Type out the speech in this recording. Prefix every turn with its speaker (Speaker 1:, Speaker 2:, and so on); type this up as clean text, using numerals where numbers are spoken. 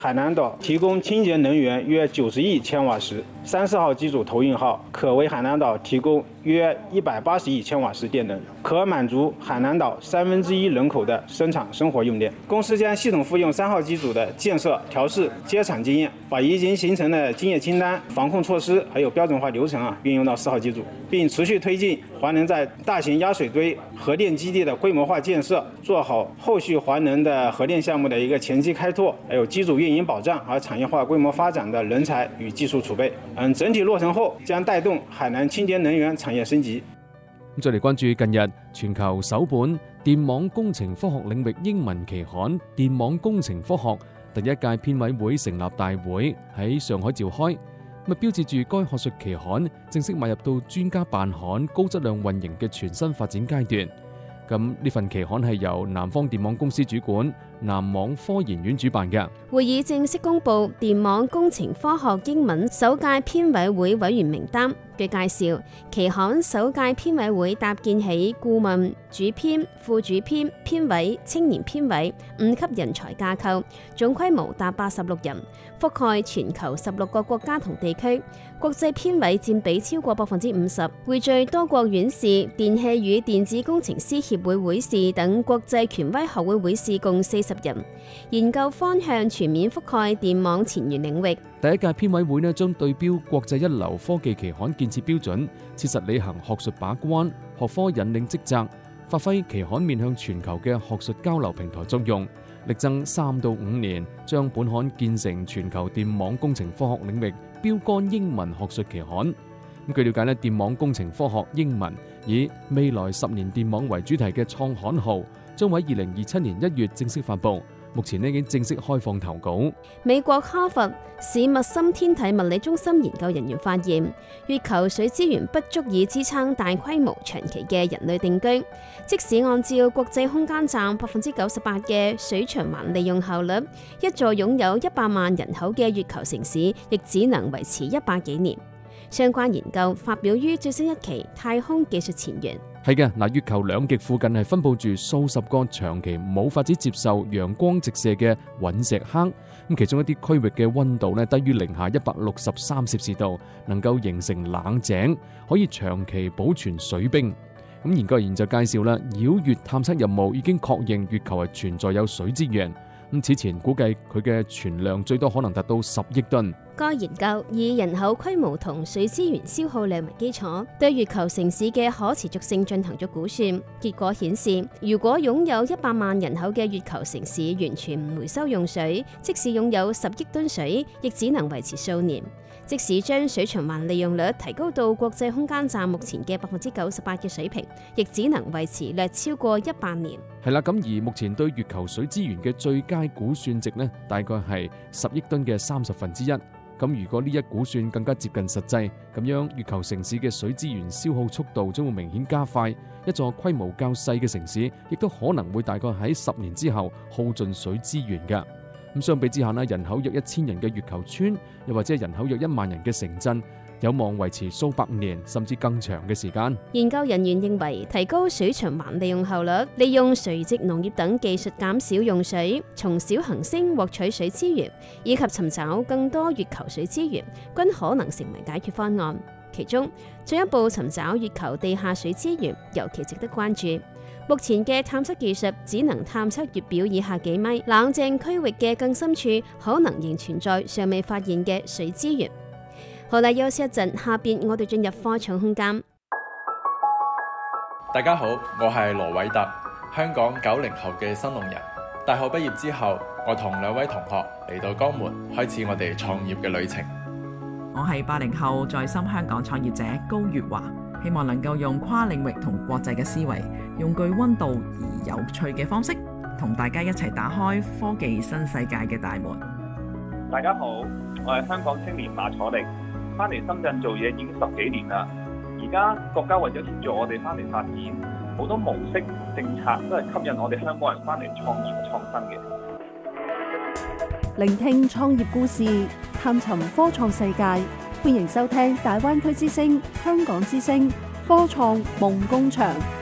Speaker 1: 海南岛提供清洁能源约90亿千瓦时，30号机组投运后可为海南岛提供约180亿千瓦时电能，可满足海南岛1/3人口的生产生活用电。公司将系统复用3号机组的建设、调试、接产经验，把已经形成的经验清单、防控措施还有标准化流程运用到4号机组，并持续推进华能在大型压水堆核电基地的规模化建设，做好后续华能的核电项目的一个前期开拓，还有机组运营保障和产业化规模發展的人才與技術儲備。整體落成後將帶動海南清潔能源產業升級。
Speaker 2: 再嚟關注近日全球首本電網工程科學領域英文期刊《電網工程科學》第一屆編委會成立大會喺上海召開，標誌住該學術期刊正式邁入到專家辦刊高質量運營嘅全新發展階段。咁呢份期刊係由南方電網公司主管南網科研院主辦嘅。
Speaker 3: 會議正式公布電網工程科學英文首屆編委會委員名單。據介紹，期刊首屆編委會搭建起顧問、主編、副主編、編委、青年編委5級人才架構，總規模達86人，覆蓋全球16個國家同地區，國際編委佔比超過50%，匯聚多國院士、電氣與電子工程師協會會士等國際權威學會會士共40人，研究方向全面覆蓋電網前沿領域。
Speaker 2: 第一屆編委會將對標國際一流科技期刊建設標準，切實履行學術把關、學科引領職責，發揮期刊面向全球嘅學術交流平台作用，力爭3到5年將本刊建成全球電網工程科學領域標杆英文學術期刊。據了解咧，電網工程科學英文以未來10年電網為主題嘅創刊號，將喺2027年1月正式發布。目前已經正式開放投稿。
Speaker 3: 美國哈佛史密森天體物理中心研究人員發現，月球水資源不足以支撐大規模長期嘅人類定居。即使按照國際空間站98%嘅水循環利用效率，一座擁有100萬人口嘅月球城市，亦只能維持100幾年。相關研究發表於最新一期《太空技術前沿》。
Speaker 2: 係嘅，月球兩極附近係分佈住數十個長期冇法子接受陽光直射嘅隕石坑，其中一啲區域嘅溫度低於零下163攝氏度，能夠形成冷井，可以長期保存水冰。研究員就介紹啦，繞月探測任務已經確認月球係存在有水資源。此前估計佢嘅存量最多可能達到10億噸。
Speaker 3: 該研究以人口規模同水資源消耗量為基礎，對月球城市嘅可持續性進行咗估算。結果顯示，如果擁有100萬人口嘅月球城市完全唔回收用水，即使擁有10億噸水，亦只能維持數年。即使將水循環利用率提高到國際空間站目前嘅98%嘅水平，亦只能維持略超過100年。
Speaker 2: 係啦，咁而目前對月球水資源嘅最佳估算值大概係10億噸嘅1/30。咁如果呢一估算更加接近實際，咁樣月球城市嘅水資源消耗速度將會明顯加快，一座規模較細嘅城市亦都可能會大概喺10年之後耗盡水資源㗎。咁相比之下人口約1000人嘅月球村，又或者人口約1萬人嘅城鎮，有望維持數百年甚至更長嘅時間。
Speaker 3: 研究人員認為，提高水循環利用效率，利用垂直農業等技術減少用水，從小行星獲取水資源，以及尋找更多月球水資源，均可能成為解決方案。其中，進一步尋找月球地下水資源尤其值得關注。目前嘅探測技術只能探測月表以下幾米冷靜區域嘅更深處，可能仍存在尚未發現嘅水資源。好啦，休息一陣，下邊我哋進入科創空間。
Speaker 4: 大家好，我係羅偉特，香港90後嘅新農人。大學畢業之後，我同2位同學嚟到江門，開始我哋創業嘅旅程。
Speaker 5: 我係80後在深香港創業者高月華，希望能夠用跨領域同國際嘅思維，用具溫度而有趣嘅方式，同大家一齊打開科技新世界嘅大門。
Speaker 6: 大家好，我係香港青年馬楚力，翻嚟深圳做嘢已經10幾年啦。而家國家為咗協助我哋翻嚟發展，好多模式政策都係吸引我哋香港人翻嚟創業創新嘅。
Speaker 7: 聆聽創業故事，探尋科創世界，歡迎收聽大灣區之聲、香港之聲科創夢工場。